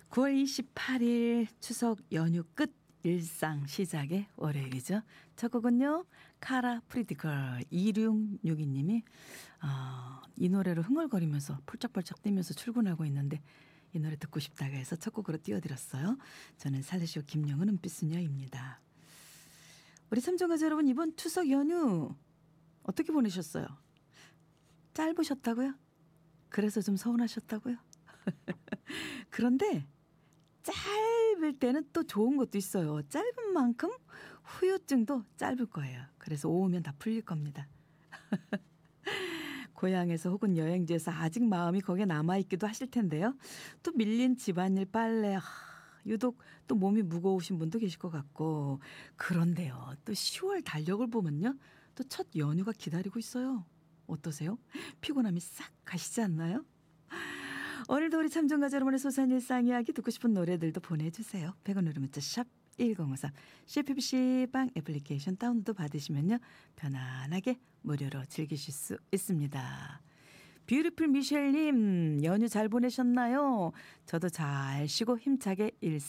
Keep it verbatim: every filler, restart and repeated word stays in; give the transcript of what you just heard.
구월 이십팔일 추석 연휴 끝 일상 시작의 월요일이죠. 첫 곡은요. 카라 프리티컬 이육육이 님이 어, 이 노래로 흥얼거리면서 펄쩍펄쩍 뛰면서 출근하고 있는데 이 노래 듣고 싶다고 해서 첫 곡으로 띄워드렸어요. 저는 살레시오 김영은 은빛소녀입니다. 우리 삼촌가족 여러분, 이번 추석 연휴 어떻게 보내셨어요? 짧으셨다고요? 그래서 좀 서운하셨다고요? 그런데 짧을 때는 또 좋은 것도 있어요. 짧은 만큼 후유증도 짧을 거예요. 그래서 오후면 다 풀릴 겁니다. 고향에서 혹은 여행지에서 아직 마음이 거기에 남아있기도 하실 텐데요. 또 밀린 집안일 빨래, 하, 유독 또 몸이 무거우신 분도 계실 것 같고. 그런데요, 또 시월 달력을 보면요, 또 첫 연휴가 기다리고 있어요. 어떠세요? 피곤함이 싹 가시지 않나요? 오늘도 우리 참전가자 여러분의 소소한 일상 이야기 듣고 싶은 노래들도 보내주세요. 백 원 누르면 샵 일공오삼 씨피비씨 빵 애플리케이션 다운로드 받으시면요, 편안하게 무료로 즐기실 수 있습니다. 뷰티풀 미셸님, 연휴 잘 보내셨나요? 저도 잘 쉬고 힘차게